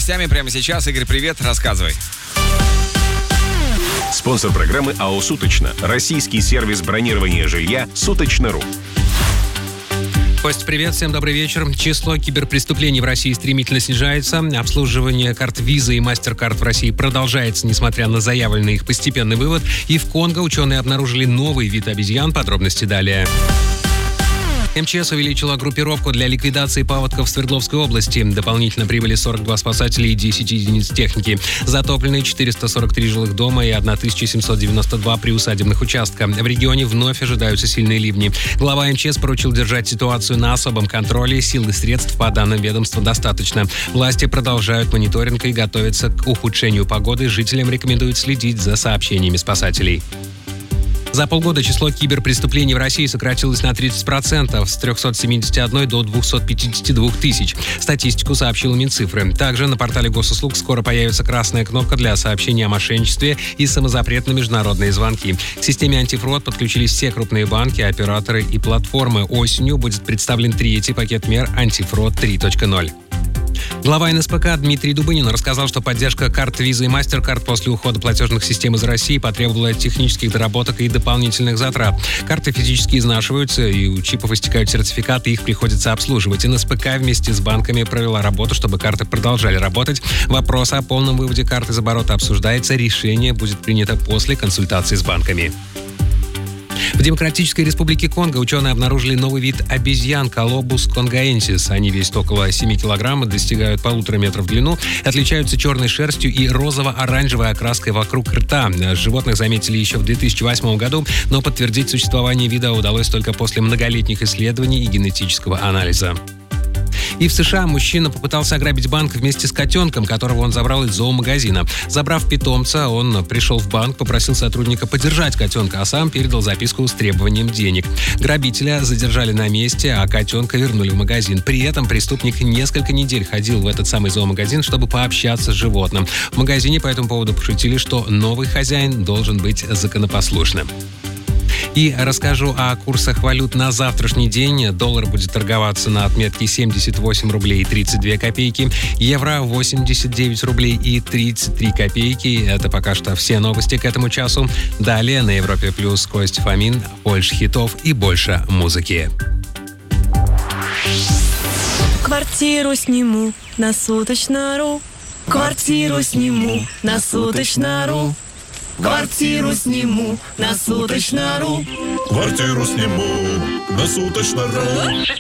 новостями прямо сейчас. Игорь, привет, рассказывай. Спонсор программы АО «Суточно». Российский сервис бронирования жилья «Суточно.ру». Кость, привет, всем добрый вечер. Число киберпреступлений в России стремительно снижается. Обслуживание карт Visa и MasterCard в России продолжается, несмотря на заявленный их постепенный вывод. И в Конго ученые обнаружили новый вид обезьян. Подробности далее. МЧС увеличила группировку для ликвидации паводков в Свердловской области. Дополнительно прибыли 42 спасателя и 10 единиц техники. Затоплены 443 жилых дома и 1792 приусадебных участка. В регионе вновь ожидаются сильные ливни. Глава МЧС поручил держать ситуацию на особом контроле. Сил и средств, по данным ведомства, достаточно. Власти продолжают мониторинг и готовятся к ухудшению погоды. Жителям рекомендуют следить за сообщениями спасателей. За полгода число киберпреступлений в России сократилось на 30%, с 371 до 252 тысяч. Статистику сообщил Минцифры. Также на портале госуслуг скоро появится красная кнопка для сообщения о мошенничестве и самозапрет на международные звонки. К системе антифрод подключились все крупные банки, операторы и платформы. Осенью будет представлен третий пакет мер «Антифрод 3.0». Глава НСПК Дмитрий Дубынин рассказал, что поддержка карт Visa и MasterCard после ухода платежных систем из России потребовала технических доработок и дополнительных затрат. Карты физически изнашиваются, и у чипов истекают сертификаты, их приходится обслуживать. НСПК вместе с банками провела работу, чтобы карты продолжали работать. Вопрос о полном выводе карт из оборота обсуждается. Решение будет принято после консультации с банками. В Демократической Республике Конго ученые обнаружили новый вид обезьян Колобус конгаенсис. Они весят около 7 килограмм, достигают 1,5 метра в длину, отличаются черной шерстью и розово-оранжевой окраской вокруг рта. Животных заметили еще в 2008 году, но подтвердить существование вида удалось только после многолетних исследований и генетического анализа. И в США мужчина попытался ограбить банк вместе с котенком, которого он забрал из зоомагазина. Забрав питомца, он пришел в банк, попросил сотрудника подержать котенка, а сам передал записку с требованием денег. Грабителя задержали на месте, а котенка вернули в магазин. При этом преступник несколько недель ходил в этот самый зоомагазин, чтобы пообщаться с животным. В магазине по этому поводу пошутили, что новый хозяин должен быть законопослушным. И расскажу о курсах валют на завтрашний день. Доллар будет торговаться на отметке 78 рублей и 32 копейки. Евро 89 рублей и 33 копейки. Это пока что все новости к этому часу. Далее на Европе Плюс Кость Фомин, больше хитов и больше музыки. Квартиру сниму на Суточно.ру. Квартиру сниму на Суточно.ру. Квартиру сниму на Суточно.ру. Квартиру сниму на Суточно.ру.